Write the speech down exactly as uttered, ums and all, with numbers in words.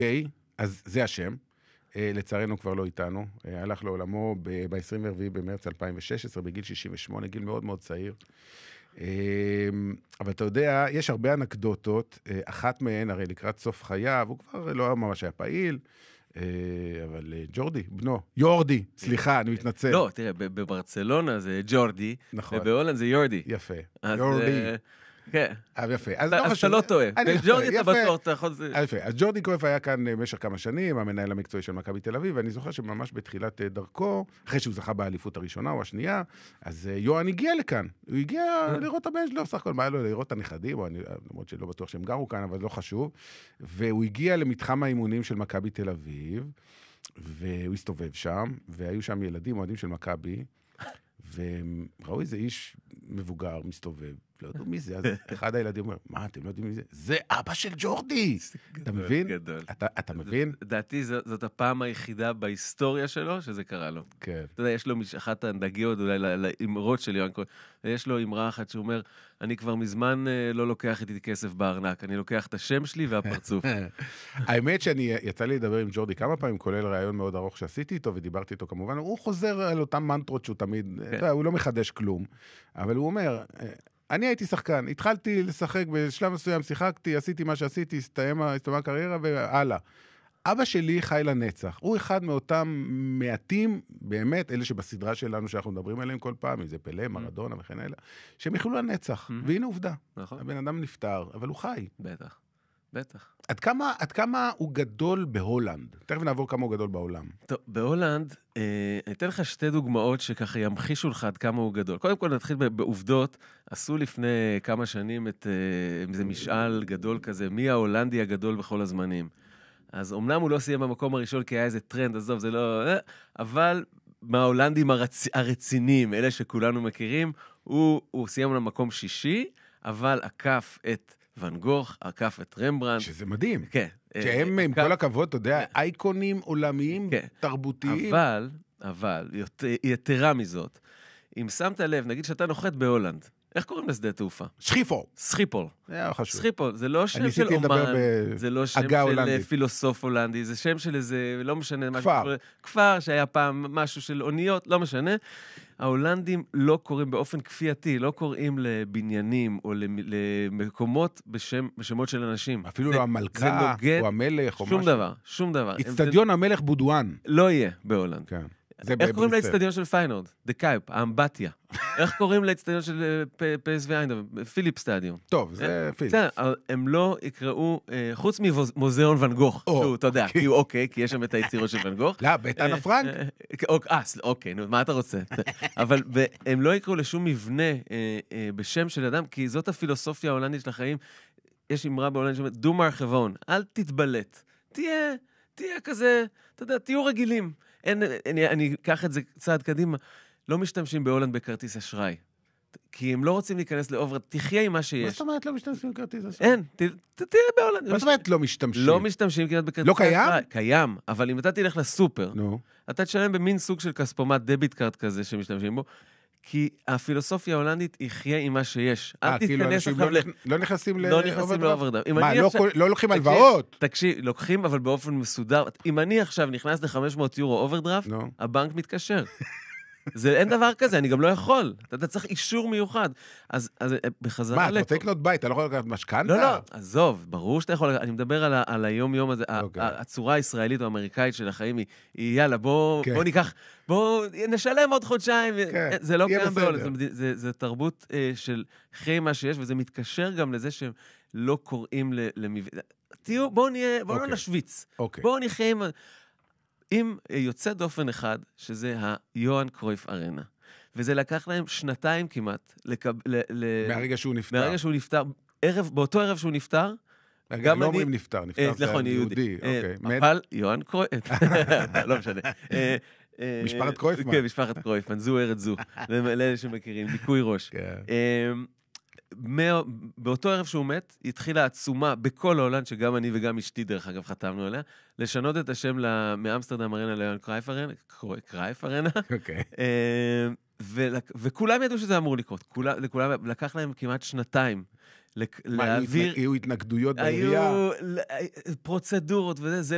אוקיי, אז זה השם. לצערנו כבר לא איתנו. הלך לעולמו ב-עשרים ורביעי במרץ אלפיים ושש עשרה, בגיל שישים ושמונה, גיל מאוד מאוד צעיר. אבל אתה יודע, יש הרבה אנקדוטות, אחת מהן, הרי לקראת סוף חייו, הוא כבר לא ממש היה פעיל, אבל ג'ורדי, בנו, יורדי, סליחה, אני מתנצל. לא, תראה, בברצלונה זה ג'ורדי, ובהולנד זה יורדי. יפה, יורדי. כן. אבל יפה. אז אתה לא טועה. ג'ורדי אתה בטוח, אתה יכול... יפה. אז ג'ורדי קרויף היה כאן במשך כמה שנים, המנהל המקצועי של מכבי תל אביב, ואני זוכר שממש בתחילת דרכו, אחרי שהוא זכה באליפות הראשונה או השנייה, אז יוהן הגיע לכאן. הוא הגיע לראות את הבן שלו, סך הכל, מה היה לו לראות את הנכדים, למרות שלא בטוח שהם גרו כאן, אבל לא חשוב. והוא הגיע למתחם האימונים של מכבי תל אביב, והוא הסתובב שם, והיו שם ילדים, אוהדים של מכבי, וראו איזה איש מבוגר מסתובב, לא יודעו מי זה, אז אחד הילדים אומר, מה, אתם לא יודעים מי זה? זה אבא של ג'ורדי! אתה מבין? אתה מבין? דעתי, זאת הפעם היחידה בהיסטוריה שלו שזה קרה לו. כן. אתה יודע, יש לו אחת הנגיעות אולי לאמרות של יוהן קרויף, יש לו אמרה אחת שאומר, אני כבר מזמן לא לוקח איתי כסף בארנק, אני לוקח את השם שלי והפרצוף. האמת שאני יצא לי לדבר עם ג'ורדי כמה פעמים, כולל רעיון מאוד ארוך שעשיתי איתו, ודיברתי איתו כמובן, הוא חוזר על אותם מנטרות שהוא תמיד, הוא לא מחדש כלום, אבל הוא אומר, אני הייתי שחקן, התחלתי לשחק בשלב מסוים, שיחקתי, עשיתי מה שעשיתי, הסתיימה הקריירה והלאה. אבא שלי חי לנצח. הוא אחד מאותם מעטים, באמת, אלה שבסדרה שלנו שאנחנו מדברים עליהם כל פעם, אם זה פלה, מרדונה וכן אלה, שהם יחלו לנצח. והנה עובדה. הבן אדם נפטר, אבל הוא חי. בטח, בטח. עד כמה, עד כמה הוא גדול בהולנד? תכף נעבור כמה הוא גדול בעולם. טוב, בהולנד, אה, אני אתן לך שתי דוגמאות שככה ימחישו לך עד כמה הוא גדול. קודם כל נתחיל בעובדות, עשו לפני כמה שנים את אה, איזה משאל גדול כזה, מי ההולנדי הגדול בכל הזמנים. אז אמנם הוא לא סיים במקום הראשון, כי היה איזה טרנד, עזוב, זה לא... אבל מההולנדים הרצ... הרציניים, אלה שכולנו מכירים, הוא, הוא סיים למקום שישי, אבל עקף את ון גוך, עקף את רמברנדט. שזה מדהים. כן. שהם, עם כל הכבוד, אתה יודע, אייקונים עולמיים, כן. תרבותיים. אבל, אבל, יתרה מזאת, אם שמת לב, נגיד שאתה נוחת בהולנד, איך קוראים לשדה תעופה? שחיפול. שחיפול. זה חשוב. שחיפול, זה לא שם של אומן, זה לא שם של פילוסוף הולנדי, זה שם של איזה, לא משנה, כפר. כפר שהיה פעם משהו של אוניות, לא משנה. ההולנדים לא קוראים באופן כפייתי, לא קוראים לבניינים או למקומות בשם, בשמות של אנשים. אפילו לא המלכה או המלך או משהו. שום דבר, שום דבר. אצטדיון המלך בודואן. לא יהיה בהולנד. כן. איך קוראים לאצטדיון של פיינורד? דה קייפ, האמבטיה. איך קוראים לאצטדיון של פי אס וי איינדהובן? פיליפ סטדיון. טוב, זה פיליפ. הם לא יקראו, חוץ ממוזיאון ון גוך, אתה יודע, כי הוא אוקיי, כי יש שם את היצירות של ון גוך. לא, בית אנה פרנק. אה, אוקיי, נו, מה אתה רוצה? אבל הם לא יקראו לשום מבנה בשם של אדם, כי זאת הפילוסופיה ההולנדית של החיים. יש אמרה בהולנדית שאומרת, דו מרחבון, אל תתבלט. תהיה, תהיה כזה, אתה יודע, תהיו רגילים. אין, אני, אני אקח את זה צעד קדימה, לא משתמשים בהולנד בכרטיס אשראי, כי הם לא רוצים להיכנס לאובר, תחיה עם מה שיש. מה זאת אומרת לא משתמשים בכרטיס אשראי? אין, ת, ת, תהיה בהולנד. מה זאת אומרת לא משתמשים? לא משתמשים כמעט בכרטיס אשראי. לא אשראי. קיים? קיים, אבל אם אתה תלך לסופר, נו. אתה תשלם במין סוג של כספומט דביט קארד כזה שמשתמשים בו, כי הפילוסופיה ההולנדית היא חיה עם מה שיש. אל תתכנס עכשיו ל... לא נכנסים לא נכנסים לאוברדרפט. מה, לא לוקחים הלוואות? תקשיב, לוקחים אבל באופן מסודר. אם אני עכשיו נכנס ל-חמש מאות יורו אוברדרפט, הבנק מתקשר. זה אין דבר כזה, אני גם לא יכול. אתה צריך אישור מיוחד. אז בחזרה... מה, אתה רוצה לקנות בית, אתה לא יכול לקנות משכנתה? לא, לא, עזוב, ברור שאתה יכול... אני מדבר על היום-יום הזה, הצורה הישראלית או האמריקאית של החיים היא, יאללה, בוא ניקח, בוא נשלם עוד חודשיים. זה לא קיים בעולם, זה תרבות של חי מה שיש, וזה מתקשר גם לזה שהם לא קוראים למבנה. תהיו, בואו נהיה, בואו לא נשוויץ. בואו נחיה עם... עם יוצא דופן אחד, שזה היוהן קרויף ארנה. וזה לקח להם שנתיים כמעט. לקב, ל, ל, מהרגע שהוא נפטר. מהרגע שהוא נפטר. ערב, באותו ערב שהוא נפטר, גם לא אומרים נפטר, נפטר זה יהודי. אבל יוהן קרויף, לא משנה. משפחת קרויפמן. כן, משפחת קרויפמן, זו ארץ זו. לאלה שמכירים, דיקוי ראש. באותו ערב שהוא מת, התחילה עצומה בכל ההולנד, שגם אני וגם אשתי דרך אגב חתמנו עליה, לשנות את השם מאמסטרדם ארנה ליוהן קרויף ארנה, קרויף ארנה, וכולם ידעו שזה אמור לקרות, לכולם לקח להם כמעט שנתיים, מה, היו התנגדויות בעירייה? היו פרוצדורות וזה, זה